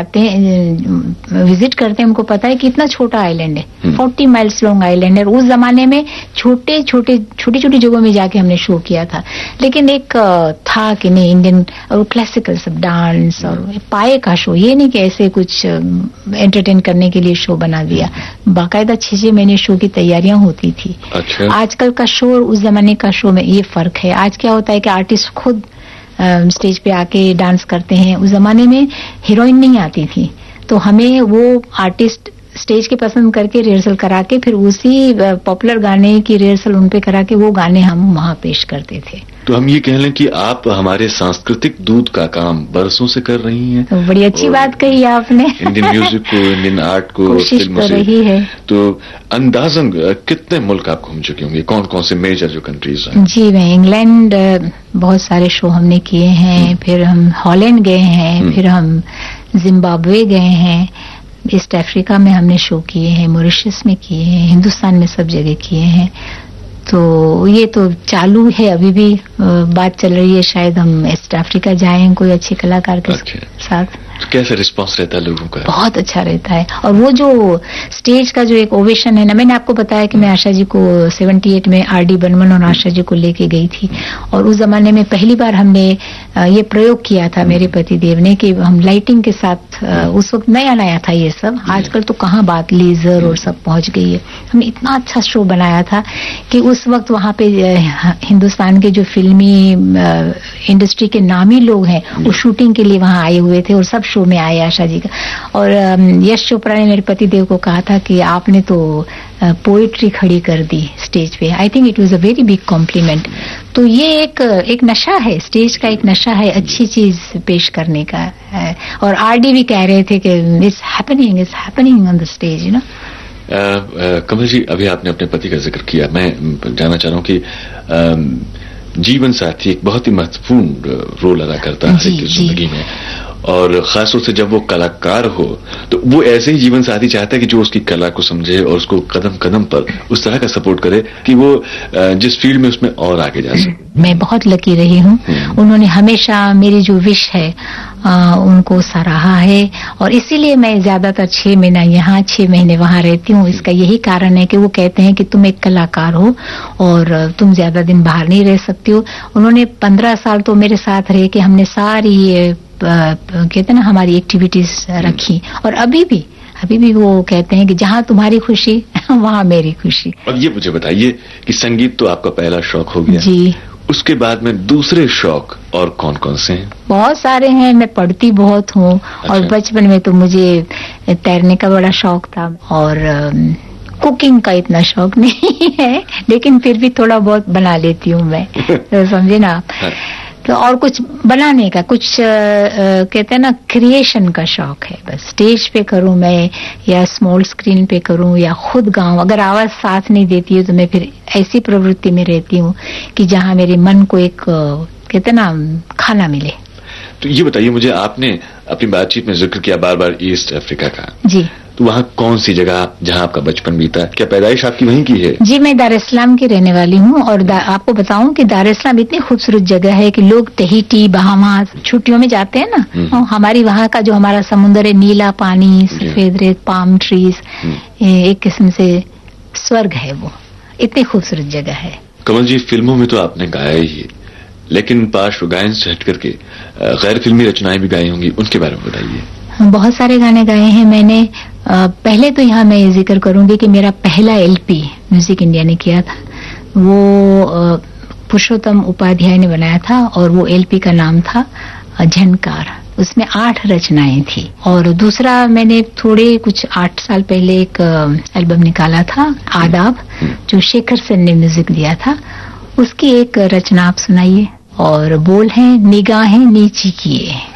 आते हैं, विजिट करते हैं, उनको पता है कि इतना छोटा आइलैंड है, 40 माइल्स लॉन्ग आइलैंड है। उस जमाने में छोटी छोटी जगहों में जाके हमने शो किया था, लेकिन एक था कि नहीं इंडियन और क्लासिकल सब डांस और पाए का शो, ये नहीं कि ऐसे कुछ एंटरटेन करने के लिए शो बना दिया। बाकायदा 6 महीने शो की तैयारियां होती थी। अच्छा। आजकल का शो और उस जमाने का शो में ये फर्क है। आज क्या होता है कि आर्टिस्ट खुद स्टेज पे आके डांस करते हैं। उस जमाने में हीरोइन नहीं आती थी, तो हमें वो आर्टिस्ट स्टेज के पसंद करके रिहर्सल करा के फिर उसी पॉपुलर गाने की रिहर्सल उन पे करा के वो गाने हम वहाँ पेश करते थे। तो हम ये कह लें कि आप हमारे सांस्कृतिक दूत का काम बरसों से कर रही हैं। तो बड़ी अच्छी बात कही आपने। इंडियन म्यूजिक को, इंडियन आर्ट को, कोशिश फिल्मों कर से रही है। तो अंदाजन कितने मुल्क आप घूम चुके होंगे? कौन कौन से मेजर जो कंट्रीज हैं? जी, मैं इंग्लैंड बहुत सारे शो हमने किए हैं, फिर हम हॉलैंड गए हैं, फिर हम जिम्बाब्वे गए हैं, ईस्ट अफ्रीका में हमने शो किए हैं, मॉरिशस में किए हैं, हिंदुस्तान में सब जगह किए हैं। तो ये तो चालू है, अभी भी बात चल रही है, शायद हम ईस्ट अफ्रीका जाएं कोई अच्छे कलाकार के साथ। तो कैसा रिस्पांस रहता है लोगों का? बहुत अच्छा रहता है। और वो जो स्टेज का जो एक ओवेशन है ना, मैंने आपको बताया कि मैं आशा जी को 78 में आर.डी. बर्मन और आशा जी को लेके गई थी, और उस जमाने में पहली बार हमने ये प्रयोग किया था मेरे पति देव ने कि हम लाइटिंग के साथ, उस वक्त नया था ये सब, आजकल तो कहाँ बात लेजर और सब पहुंच गई है। हमने इतना अच्छा शो बनाया था कि उस वक्त वहां पे हिंदुस्तान के जो फिल्मी इंडस्ट्री के नामी लोग हैं वो शूटिंग के लिए वहां आए हुए थे और सब शो में आए आशा जी का। और यश चोपड़ा ने मेरे पति देव को कहा था कि आपने तो पोएट्री खड़ी कर दी स्टेज पे। I think it was a very big complement. तो ये एक नशा है, स्टेज का एक नशा है अच्छी चीज पेश करने का। और आर.डी. भी कह रहे थे कि it's happening on the stage, you know. कमल जी, अभी आपने अपने पति का जिक्र किया, मैं जानना चाह रहा हूँ कि जीवन साथी एक बहुत ही महत्वपूर्ण रोल अदा करता है हर एक की जिंदगी में, और खासतौर से जब वो कलाकार हो तो वो ऐसे ही जीवन साथी चाहता है कि जो उसकी कला को समझे और उसको कदम कदम पर उस तरह का सपोर्ट करे कि वो जिस फील्ड में उसमें और आगे जा सके। मैं बहुत लकी रही हूँ, उन्होंने हमेशा मेरी जो विश है उनको सराहा है, और इसीलिए मैं ज्यादातर 6 महीना यहाँ 6 महीने वहाँ रहती हूँ। इसका यही कारण है कि वो कहते हैं कि तुम एक कलाकार हो और तुम ज्यादा दिन बाहर नहीं रह सकती हो। उन्होंने 15 साल तो मेरे साथ रहे कि हमने सारी कहते ना हमारी एक्टिविटीज रखी, और अभी भी वो कहते हैं कि जहाँ तुम्हारी खुशी वहाँ मेरी खुशी। और ये मुझे बताइए कि संगीत तो आपका पहला शौक हो गया जी, उसके बाद में दूसरे शौक और कौन कौन से हैं? बहुत सारे हैं। मैं पढ़ती बहुत हूँ। अच्छा। और बचपन में तो मुझे तैरने का बड़ा शौक था, और कुकिंग का इतना शौक नहीं है, लेकिन फिर भी थोड़ा बहुत बना लेती हूँ मैं। तो समझे ना आप। तो और कुछ बनाने का, कुछ कहते हैं ना क्रिएशन का शौक है। बस स्टेज पे करूं मैं या स्मॉल स्क्रीन पे करूं या खुद गाऊं, अगर आवाज साथ नहीं देती है तो मैं फिर ऐसी प्रवृत्ति में रहती हूं कि जहां मेरे मन को एक कहते हैं ना खाना मिले। तो ये बताइए मुझे, आपने अपनी बातचीत में जिक्र किया बार बार ईस्ट अफ्रीका का। जी। तो वहाँ कौन सी जगह जहाँ आपका बचपन बीता? क्या पैदाइश आपकी वहीं की है? जी, मैं दार इस्लाम की रहने वाली हूँ, और आपको बताऊं कि दार इस्लाम इतनी खूबसूरत जगह है कि लोग तहीटी, बहामास छुट्टियों में जाते हैं ना, और हमारी वहाँ का जो हमारा समुद्र है, नीला पानी, सफेद रेत, पाम ट्रीज, एक किस्म से स्वर्ग है वो। इतनी खूबसूरत जगह है। कमल जी, फिल्मों में तो आपने गाया ही है, लेकिन पार्श्व गायन से हट करके गैर फिल्मी रचनाएं भी गाई होंगी, उनके बारे में बताइए। बहुत सारे गाने गाए हैं मैंने। पहले तो यहाँ मैं ये जिक्र करूंगी कि मेरा पहला LP म्यूजिक इंडिया ने किया था, वो पुरुषोत्तम उपाध्याय ने बनाया था, और वो LP का नाम था झनकार। उसमें 8 रचनाएं थी। और दूसरा मैंने थोड़े कुछ 8 साल पहले एक एल्बम निकाला था, आदाब, जो शेखर सेन ने म्यूजिक दिया था। उसकी एक रचना आप सुनाइए। और बोल है निगाहें नीची किए।